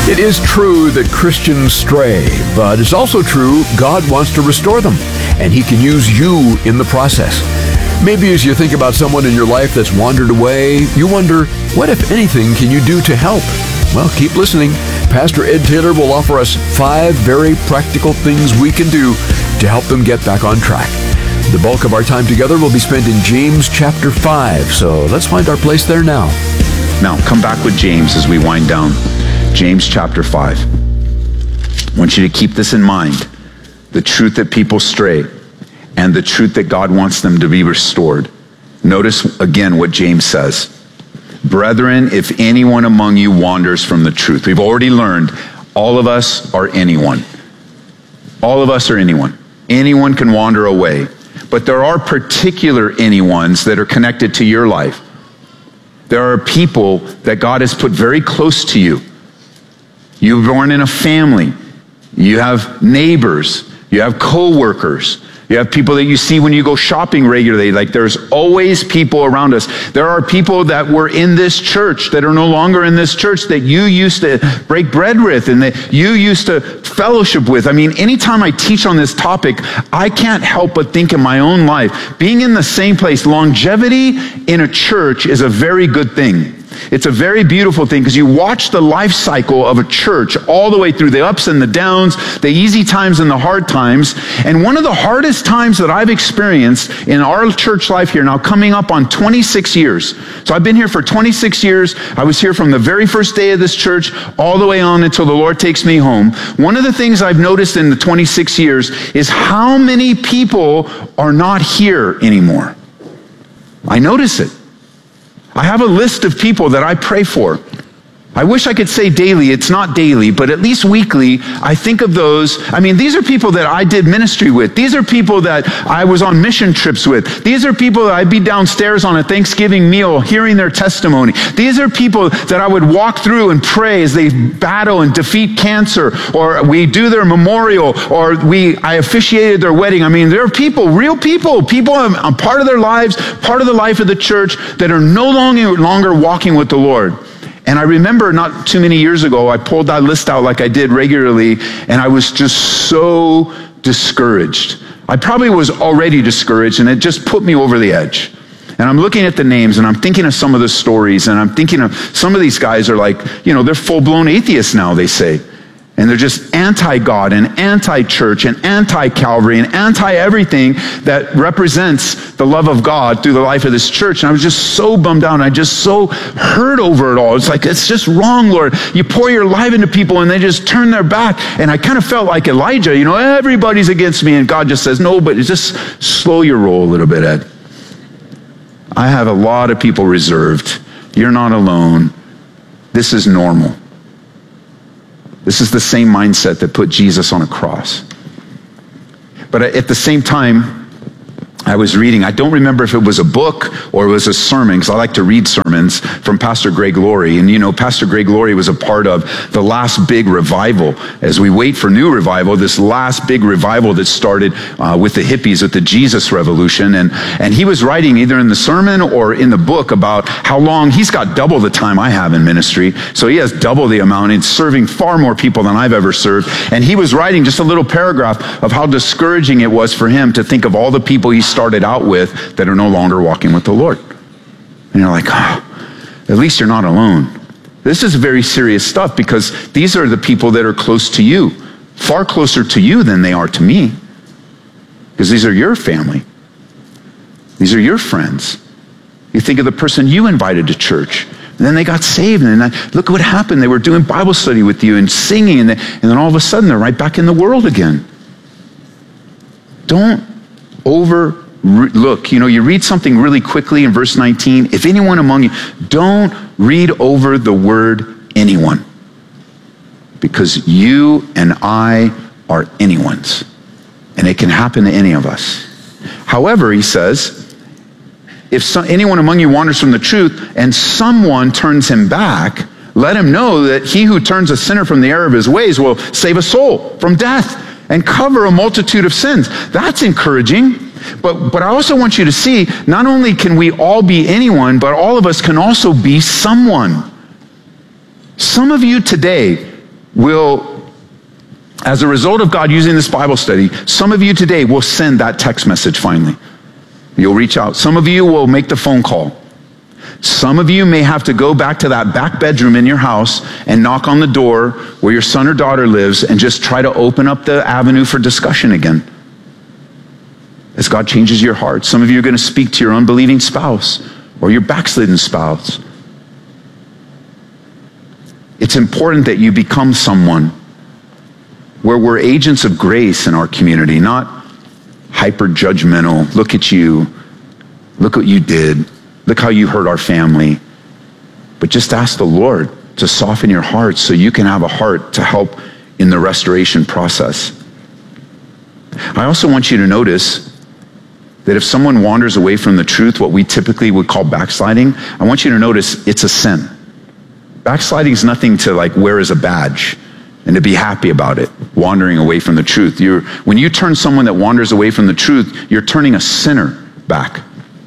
It is true that Christians stray, but it's also true God wants to restore them, and He can use you in the process. Maybe as you think about someone in your life that's wandered away, you wonder, what, if anything, can you do to help? Well, keep listening. Pastor Ed Taylor will offer us 5 very practical things we can do to help them get back on track. The bulk of our time together will be spent in James chapter 5, so let's find our place there now. Now, come back with James as we wind down. James chapter 5. I want you to keep this in mind. The truth that people stray and the truth that God wants them to be restored. Notice again what James says. Brethren, if anyone among you wanders from the truth. We've already learned all of us are anyone. All of us are anyone. Anyone can wander away. But there are particular anyones that are connected to your life. There are people that God has put very close to you. You're born in a family. You have neighbors. You have co-workers. You have people that you see when you go shopping regularly. Like, there's always people around us. There are people that were in this church that are no longer in this church that you used to break bread with and that you used to fellowship with. I mean, anytime I teach on this topic, I can't help but think in my own life, being in the same place, longevity in a church is a very good thing. It's a very beautiful thing because you watch the life cycle of a church all the way through the ups and the downs, the easy times and the hard times. And one of the hardest times that I've experienced in our church life here, now coming up on 26 years. So I've been here for 26 years. I was here from the very first day of this church all the way on until the Lord takes me home. One of the things I've noticed in the 26 years is how many people are not here anymore. I notice it. I have a list of people that I pray for. I wish I could say daily. It's not daily, but at least weekly, I think of those. I mean, these are people that I did ministry with. These are people that I was on mission trips with. These are people that I'd be downstairs on a Thanksgiving meal hearing their testimony. These are people that I would walk through and pray as they battle and defeat cancer, or we do their memorial, or I officiated their wedding. I mean, there are people, real people. People are part of their lives, part of the life of the church that are no longer walking with the Lord. And I remember not too many years ago, I pulled that list out like I did regularly, and I was just so discouraged. I probably was already discouraged, and it just put me over the edge. And I'm looking at the names, and I'm thinking of some of the stories, and I'm thinking of some of these guys are like, they're full-blown atheists now, they say. And they're just anti-God and anti-church and anti-Calvary and anti-everything that represents the love of God through the life of this church. And I was just so bummed out. And I just so hurt over it all. It's like, it's just wrong, Lord. You pour your life into people and they just turn their back. And I kind of felt like Elijah, everybody's against me. And God just says, no, but just slow your roll a little bit, Ed. I have a lot of people reserved. You're not alone. This is normal. This is the same mindset that put Jesus on a cross. But at the same time, I was reading, I don't remember if it was a book or it was a sermon, because I like to read sermons, from Pastor Greg Laurie. And Pastor Greg Laurie was a part of the last big revival. As we wait for new revival, this last big revival that started with the hippies, with the Jesus Revolution. And he was writing either in the sermon or in the book about how long, he's got double the time I have in ministry. So he has double the amount and serving far more people than I've ever served. And he was writing just a little paragraph of how discouraging it was for him to think of all the people he started out with that are no longer walking with the Lord. And you're like, at least you're not alone. This is very serious stuff because these are the people that are close to you, far closer to you than they are to me. Because these are your family. These are your friends. You think of the person you invited to church. And then they got saved. And then look what happened. They were doing Bible study with you and singing. And then all of a sudden they're right back in the world again. Don't overlook. You read something really quickly in verse 19. If anyone among you, don't read over the word anyone. Because you and I are anyone's. And it can happen to any of us. However, he says, if anyone among you wanders from the truth and someone turns him back, let him know that he who turns a sinner from the error of his ways will save a soul from death and cover a multitude of sins. That's encouraging. But I also want you to see, not only can we all be anyone, but all of us can also be someone. Some of you today will, as a result of God using this Bible study, some of you today will send that text message finally. You'll reach out. Some of you will make the phone call. Some of you may have to go back to that back bedroom in your house and knock on the door where your son or daughter lives and just try to open up the avenue for discussion again. As God changes your heart, some of you are going to speak to your unbelieving spouse or your backslidden spouse. It's important that you become someone where we're agents of grace in our community, not hyper-judgmental. Look at you. Look what you did. Look how you hurt our family. But just ask the Lord to soften your heart so you can have a heart to help in the restoration process. I also want you to notice that if someone wanders away from the truth, what we typically would call backsliding, I want you to notice it's a sin. Backsliding is nothing to like wear as a badge and to be happy about it, wandering away from the truth. When you turn someone that wanders away from the truth, you're turning a sinner back.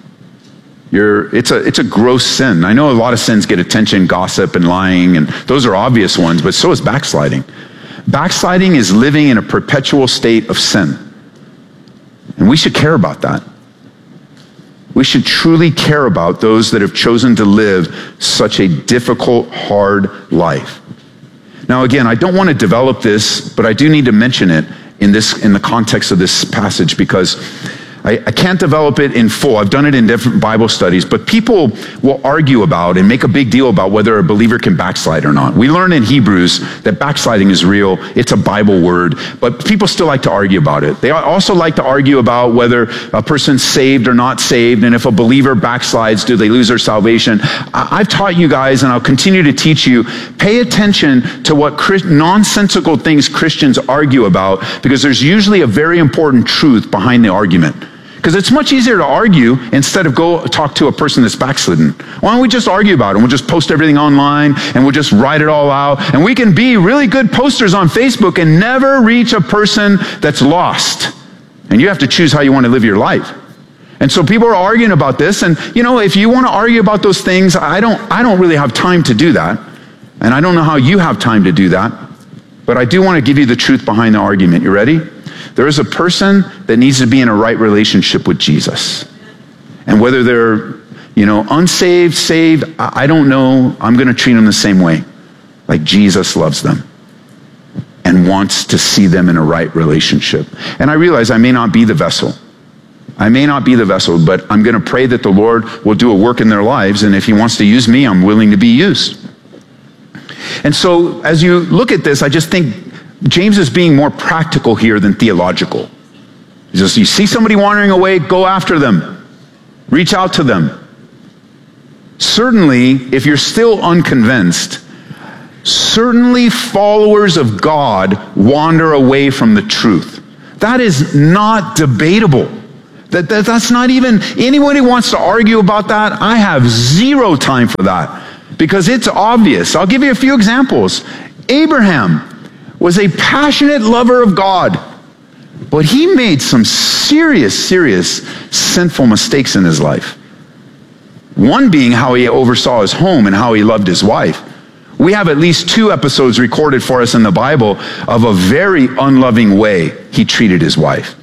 It's a gross sin. I know a lot of sins get attention, gossip and lying, and those are obvious ones, but so is backsliding. Backsliding is living in a perpetual state of sin. And we should care about that. We should truly care about those that have chosen to live such a difficult, hard life. Now again, I don't want to develop this, but I do need to mention it in the context of this passage because I can't develop it in full. I've done it in different Bible studies, but people will argue about and make a big deal about whether a believer can backslide or not. We learn in Hebrews that backsliding is real. It's a Bible word, but people still like to argue about it. They also like to argue about whether a person's saved or not saved, and if a believer backslides, do they lose their salvation? I've taught you guys, and I'll continue to teach you, pay attention to what nonsensical things Christians argue about, because there's usually a very important truth behind the argument. Because it's much easier to argue instead of go talk to a person that's backslidden. Why don't we just argue about it? We'll just post everything online and we'll just write it all out. And we can be really good posters on Facebook and never reach a person that's lost. And you have to choose how you want to live your life. And so people are arguing about this. And if you want to argue about those things, I don't really have time to do that. And I don't know how you have time to do that. But I do want to give you the truth behind the argument. You ready? There is a person that needs to be in a right relationship with Jesus. And whether they're, unsaved, saved, I don't know. I'm going to treat them the same way. Like Jesus loves them and wants to see them in a right relationship. And I realize I may not be the vessel. I may not be the vessel, but I'm going to pray that the Lord will do a work in their lives. And if he wants to use me, I'm willing to be used. And so as you look at this, I just think James is being more practical here than theological. You see somebody wandering away, go after them. Reach out to them. Certainly, if you're still unconvinced, certainly followers of God wander away from the truth. That is not debatable. That's not even, anybody wants to argue about that, I have zero time for that. Because it's obvious. I'll give you a few examples. Abraham was a passionate lover of God, but he made some serious sinful mistakes in his life. One being how he oversaw his home and how he loved his wife. We have at least 2 episodes recorded for us in the Bible of a very unloving way he treated his wife.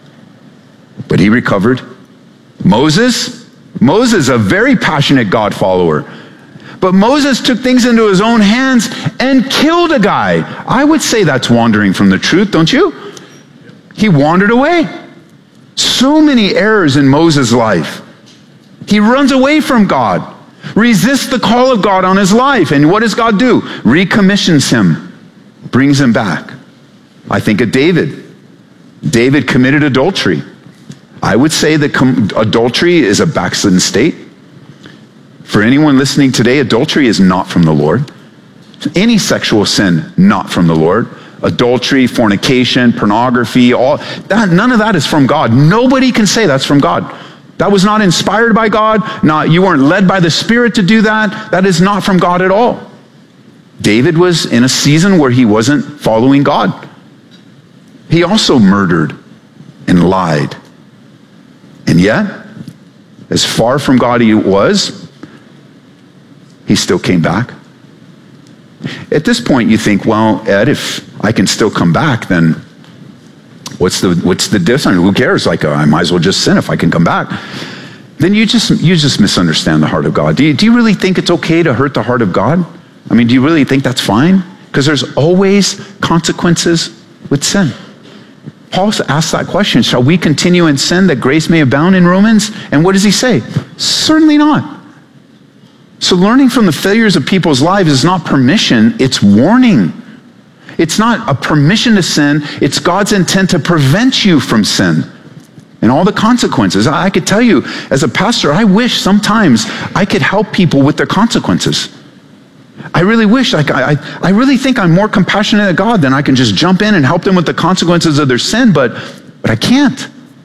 But he recovered. Moses, a very passionate God follower. But Moses took things into his own hands and killed a guy. I would say that's wandering from the truth, don't you? He wandered away. So many errors in Moses' life. He runs away from God, resists the call of God on his life. And what does God do? Recommissions him, brings him back. I think of David. David committed adultery. I would say that adultery is a backslidden state. For anyone listening today, adultery is not from the Lord. Any sexual sin, not from the Lord. Adultery, fornication, pornography, none of that is from God. Nobody can say that's from God. That was not inspired by God. You weren't led by the Spirit to do that. That is not from God at all. David was in a season where he wasn't following God. He also murdered and lied. And yet, as far from God he was, he still came back. At this point, you think, well, Ed, if I can still come back, then what's the difference? Who cares? Like, I might as well just sin if I can come back. Then you just misunderstand the heart of God. Do you really think it's okay to hurt the heart of God? I mean, do you really think that's fine? Because there's always consequences with sin. Paul asks that question, shall we continue in sin that grace may abound in Romans? And what does he say? Certainly not. So learning from the failures of people's lives is not permission, it's warning. It's not a permission to sin, it's God's intent to prevent you from sin and all the consequences. I could tell you, as a pastor, I wish sometimes I could help people with their consequences. I really wish, I really think I'm more compassionate than God than I can just jump in and help them with the consequences of their sin, but I can't.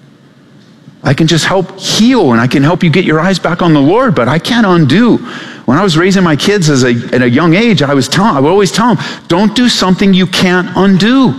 I can just help heal, and I can help you get your eyes back on the Lord, but I can't undo. When I was raising my kids at a young age, I would always tell them, don't do something you can't undo.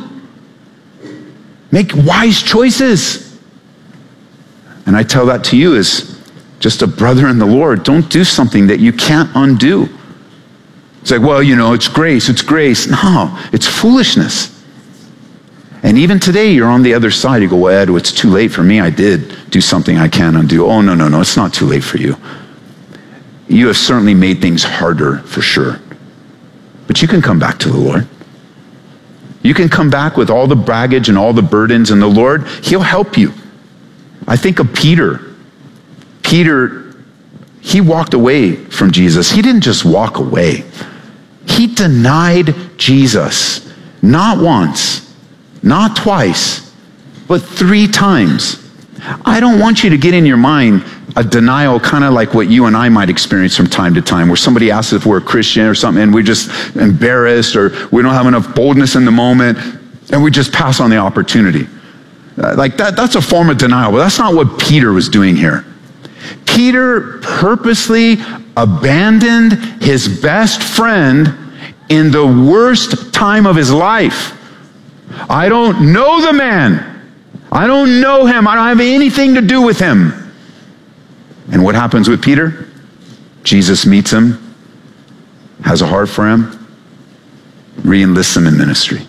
Make wise choices. And I tell that to you as just a brother in the Lord. Don't do something that you can't undo. It's like, well, it's grace. No, it's foolishness. And even today, you're on the other side. You go, well, Ed, it's too late for me. I did do something I can't undo. Oh, no, it's not too late for you. You have certainly made things harder, for sure. But you can come back to the Lord. You can come back with all the baggage and all the burdens, and the Lord, He'll help you. I think of Peter. Peter, he walked away from Jesus. He didn't just walk away. He denied Jesus, not once, not twice, but 3 times. I don't want you to get in your mind a denial kind of like what you and I might experience from time to time, where somebody asks if we're a Christian or something and we're just embarrassed or we don't have enough boldness in the moment and we just pass on the opportunity. Like that's a form of denial, but that's not what Peter was doing here. Peter purposely abandoned his best friend in the worst time of his life. I don't know the man. I don't know him. I don't have anything to do with him. And what happens with Peter? Jesus meets him, has a heart for him, re-enlists him in ministry.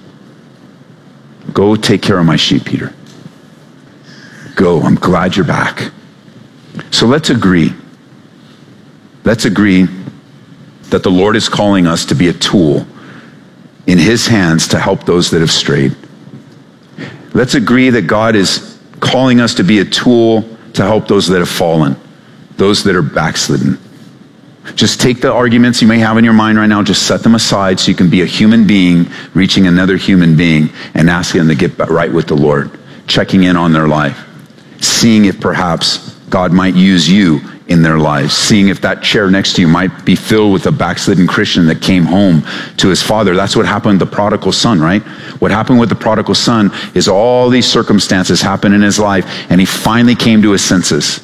Go take care of my sheep, Peter. Go, I'm glad you're back. So let's agree. Let's agree that the Lord is calling us to be a tool in His hands to help those that have strayed. Let's agree that God is calling us to be a tool to help those that have fallen, those that are backslidden. Just take the arguments you may have in your mind right now, just set them aside so you can be a human being reaching another human being and asking them to get right with the Lord, checking in on their life, seeing if perhaps God might use you in their lives, seeing if that chair next to you might be filled with a backslidden Christian that came home to his father. That's what happened to the prodigal son, right? What happened with the prodigal son is all these circumstances happened in his life, and he finally came to his senses.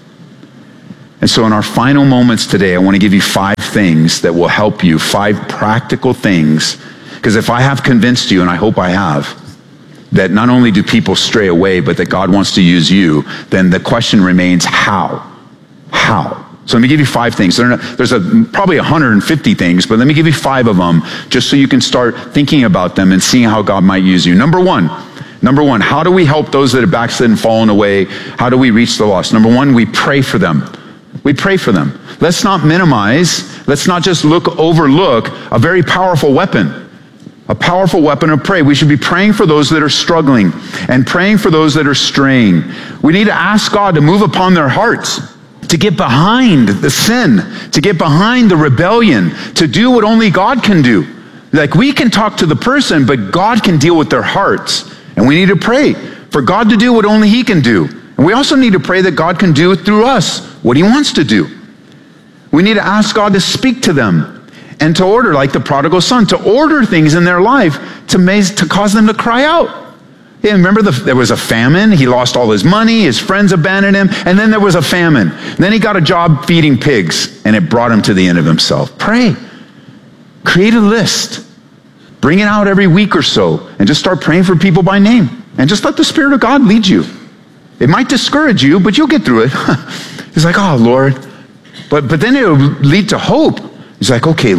And so in our final moments today, I want to give you 5 things that will help you, 5 practical things, because if I have convinced you, and I hope I have, that not only do people stray away, but that God wants to use you, then the question remains, how? How? So let me give you 5 things. There's probably 150 things, but let me give you 5 of them just so you can start thinking about them and seeing how God might use you. Number one, how do we help those that have backslidden and fallen away? How do we reach the lost? Number 1, we pray for them. We pray for them. Let's not minimize, let's not just overlook a very powerful weapon. A powerful weapon of prayer. We should be praying for those that are struggling and praying for those that are straying. We need to ask God to move upon their hearts, to get behind the sin, to get behind the rebellion, to do what only God can do. Like, we can talk to the person, but God can deal with their hearts. And we need to pray for God to do what only He can do. And we also need to pray that God can do through us what He wants to do. We need to ask God to speak to them and to order, like the prodigal son, to order things in their life to cause them to cry out. Yeah, remember there was a famine. He lost all his money. His friends abandoned him. And then there was a famine. Then he got a job feeding pigs, and it brought him to the end of himself. Pray. Create a list. Bring it out every week or so, and just start praying for people by name. And just let the Spirit of God lead you. It might discourage you, but you'll get through it. It's like, oh, Lord. But then it will lead to hope. He's like, okay, Lord,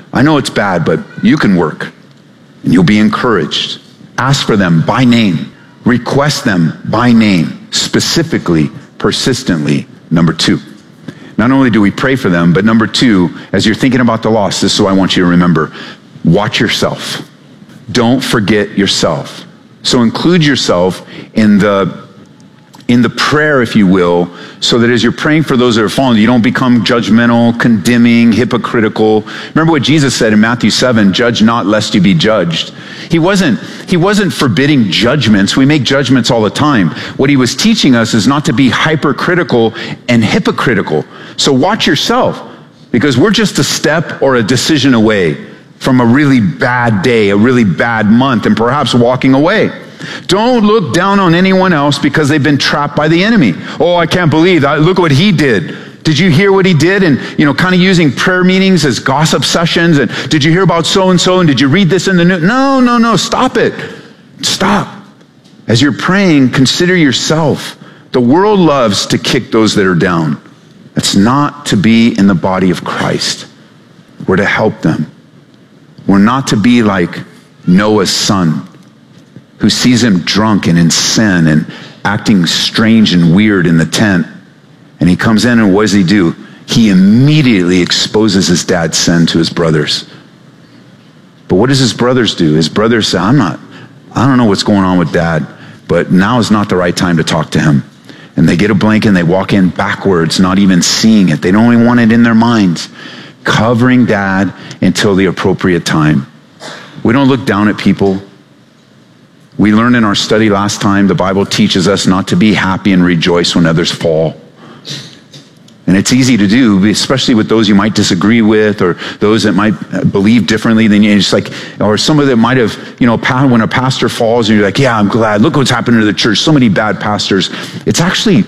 I know it's bad, but you can work and you'll be encouraged. Ask for them by name. Request them by name, specifically, persistently. Number 2. Not only do we pray for them, but number 2, as you're thinking about the lost, this is what I want you to remember. Watch yourself. Don't forget yourself. So include yourself in the prayer, if you will, so that as you're praying for those that are fallen, you don't become judgmental, condemning, hypocritical. Remember what Jesus said in Matthew 7, judge not lest you be judged. He wasn't forbidding judgments. We make judgments all the time. What he was teaching us is not to be hypercritical and hypocritical. So watch yourself, because we're just a step or a decision away from a really bad day, a really bad month, and perhaps walking away. Don't look down on anyone else because they've been trapped by the enemy. Oh, I can't believe that. Look what he did. Did you hear what he did? And, kind of using prayer meetings as gossip sessions. And did you hear about so-and-so? And did you read this in the news? No. Stop it. Stop. As you're praying, consider yourself. The world loves to kick those that are down. It's not to be in the body of Christ. We're to help them. We're not to be like Noah's son, who sees him drunk and in sin and acting strange and weird in the tent. And he comes in, and what does he do? He immediately exposes his dad's sin to his brothers. But what does his brothers do? His brothers say, I don't know what's going on with dad, but now is not the right time to talk to him. And they get a blanket and they walk in backwards, not even seeing it. They don't even want it in their minds. Covering dad until the appropriate time. We don't look down at people. We learned in our study last time, the Bible teaches us not to be happy and rejoice when others fall. And it's easy to do, especially with those you might disagree with, or those that might believe differently than you. It's like, or some of them might have, when a pastor falls and you're like, yeah, I'm glad. Look what's happened to the church. So many bad pastors. It's actually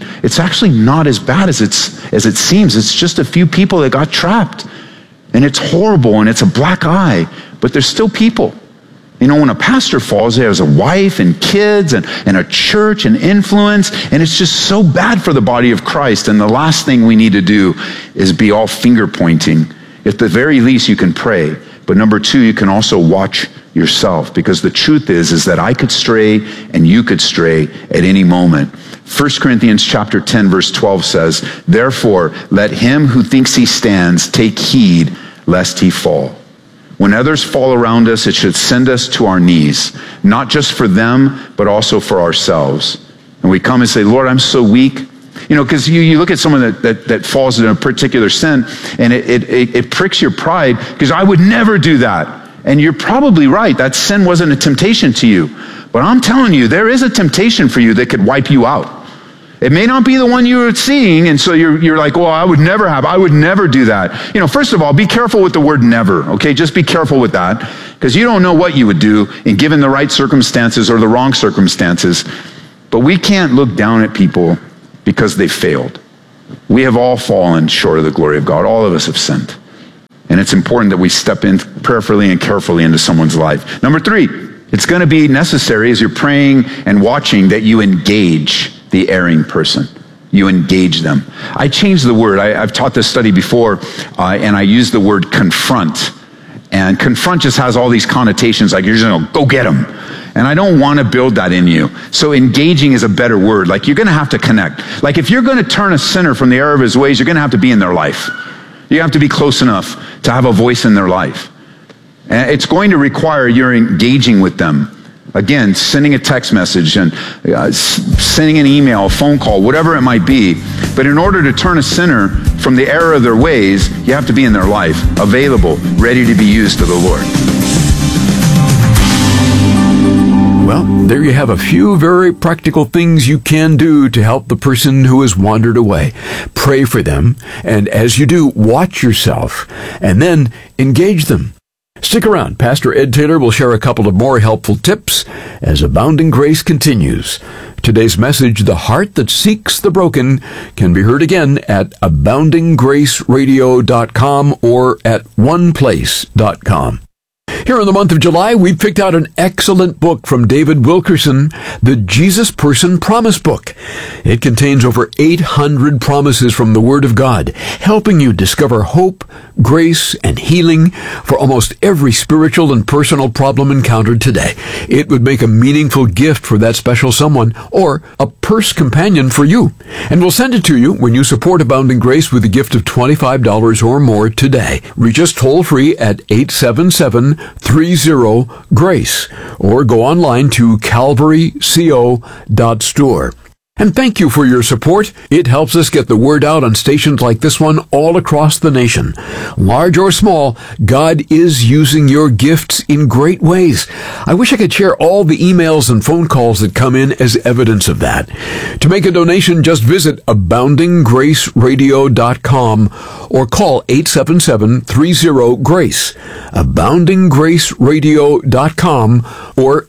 not as bad as it seems. It's just a few people that got trapped. And it's horrible, and it's a black eye, but there's still people. When a pastor falls, there's a wife and kids and a church and influence, and it's just so bad for the body of Christ. And the last thing we need to do is be all finger pointing. At the very least, you can pray. But number 2, you can also watch yourself, because the truth is that I could stray and you could stray at any moment. 1 Corinthians chapter 10, verse 12 says, therefore, let him who thinks he stands take heed lest he fall. When others fall around us, it should send us to our knees, not just for them, but also for ourselves. And we come and say, Lord, I'm so weak. Because you look at someone that falls in a particular sin, and it pricks your pride, because I would never do that. And you're probably right. That sin wasn't a temptation to you. But I'm telling you, there is a temptation for you that could wipe you out. It may not be the one you were seeing, and so you're like, well, I would never do that. First of all, be careful with the word never, okay? Just be careful with that, because you don't know what you would do in given the right circumstances or the wrong circumstances. But we can't look down at people because they failed. We have all fallen short of the glory of God. All of us have sinned. And it's important that we step in prayerfully and carefully into someone's life. Number 3, it's going to be necessary as you're praying and watching that you engage the erring person. You engage them. I changed the word. I've taught this study before, and I use the word confront. And confront just has all these connotations, like you're just going to go get them. And I don't want to build that in you. So engaging is a better word. Like, you're going to have to connect. Like, if you're going to turn a sinner from the error of his ways, you're going to have to be in their life. You have to be close enough to have a voice in their life. And it's going to require you're engaging with them. Again, sending a text message and sending an email, a phone call, whatever it might be. But in order to turn a sinner from the error of their ways, you have to be in their life, available, ready to be used to the Lord. Well, there you have a few very practical things you can do to help the person who has wandered away. Pray for them, and as you do, watch yourself, and then engage them. Stick around. Pastor Ed Taylor will share a couple of more helpful tips as Abounding Grace continues. Today's message, The Heart That Seeks the Broken, can be heard again at aboundinggraceradio.com or at oneplace.com. Here in the month of July, we picked out an excellent book from David Wilkerson, the Jesus Person Promise Book. It contains over 800 promises from the Word of God, helping you discover hope, grace, and healing for almost every spiritual and personal problem encountered today. It would make a meaningful gift for that special someone or a purse companion for you. And we'll send it to you when you support Abounding Grace with a gift of $25 or more today. Reach us toll-free at 877-30-GRACE or go online to calvaryco.store. And thank you for your support. It helps us get the word out on stations like this one all across the nation. Large or small, God is using your gifts in great ways. I wish I could share all the emails and phone calls that come in as evidence of that. To make a donation, just visit AboundingGraceRadio.com or call 877-30-GRACE. AboundingGraceRadio.com or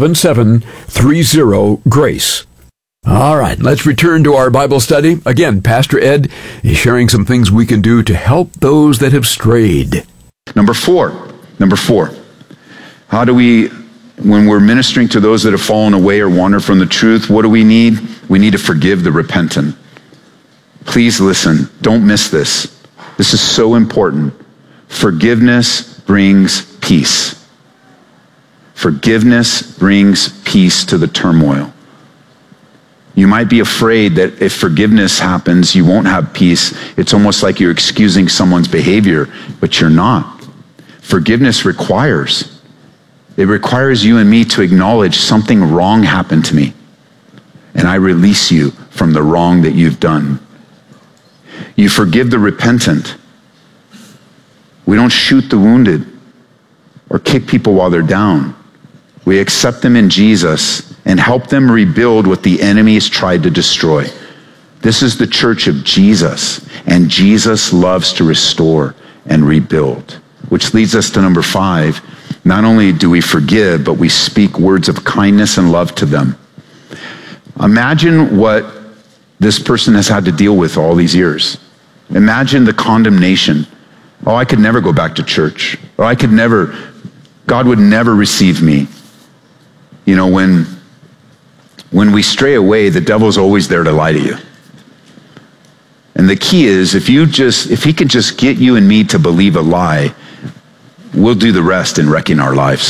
877-30-GRACE. All right, let's return to our Bible study. Again, Pastor Ed is sharing some things we can do to help those that have strayed. Number four. How do we, when we're ministering to those that have fallen away or wandered from the truth, what do we need? We need to forgive the repentant. Please listen. Don't miss this. This is so important. Forgiveness brings peace. Forgiveness brings peace to the turmoil. You might be afraid that if forgiveness happens, you won't have peace. It's almost like you're excusing someone's behavior, but you're not. Forgiveness requires you and me to acknowledge something wrong happened to me, and I release you from the wrong that you've done. You forgive the repentant. We don't shoot the wounded or kick people while they're down. We accept them in Jesus and help them rebuild what the enemy has tried to destroy. This is the church of Jesus, and Jesus loves to restore and rebuild. Which leads us to number 5. Not only do we forgive, but we speak words of kindness and love to them. Imagine what this person has had to deal with all these years. Imagine the condemnation. Oh, I could never go back to church. Or God would never receive me. You know, when we stray away, the devil's always there to lie to you. And the key is, if he can just get you and me to believe a lie, we'll do the rest in wrecking our lives.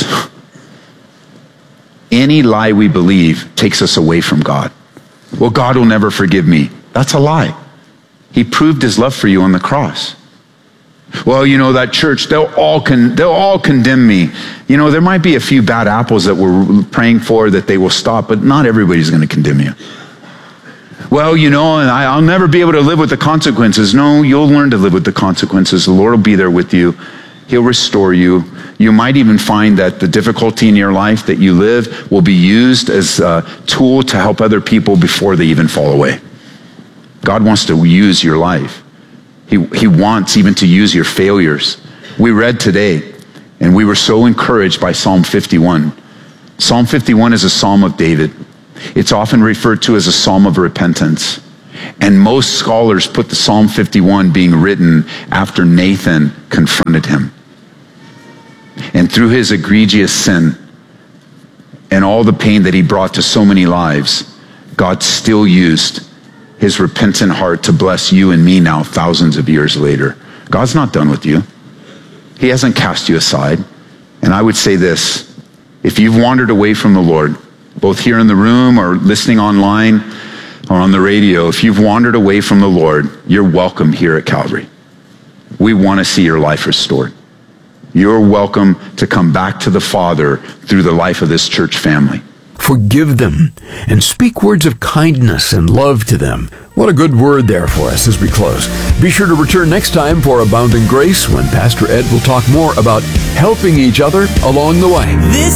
Any lie we believe takes us away from God. Well, God will never forgive me. That's a lie. He proved his love for you on the cross. Well, you know, that church, they'll all condemn me. You know, there might be a few bad apples that we're praying for that they will stop, but not everybody's going to condemn you. Well, you know, and I'll never be able to live with the consequences. No, you'll learn to live with the consequences. The Lord will be there with you. He'll restore you. You might even find that the difficulty in your life that you live will be used as a tool to help other people before they even fall away. God wants to use your life. He wants even to use your failures. We read today, and we were so encouraged by Psalm 51. Psalm 51 is a psalm of David. It's often referred to as a psalm of repentance. And most scholars put the Psalm 51 being written after Nathan confronted him. And through his egregious sin and all the pain that he brought to so many lives, God still used his repentant heart to bless you and me now, thousands of years later. God's not done with you. He hasn't cast you aside. And I would say this, if you've wandered away from the Lord, both here in the room or listening online or on the radio, if you've wandered away from the Lord, you're welcome here at Calvary. We want to see your life restored. You're welcome to come back to the Father through the life of this church family. Forgive them and speak words of kindness and love to them. What a good word there for us as we close. Be sure to return next time for Abounding Grace when Pastor Ed will talk more about helping each other along the way. This